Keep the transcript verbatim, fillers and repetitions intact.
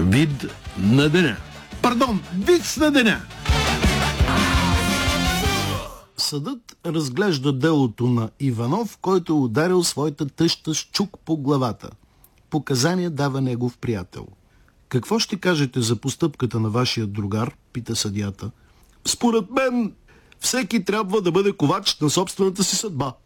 Вид на деня. Пардон, виц на деня. Съдът разглежда делото на Иванов, който е ударил своята тъща с чук по главата. Показания дава негов приятел. Какво ще кажете за постъпката на вашия другар, пита съдията. Според мен, всеки трябва да бъде ковач на собствената си съдба.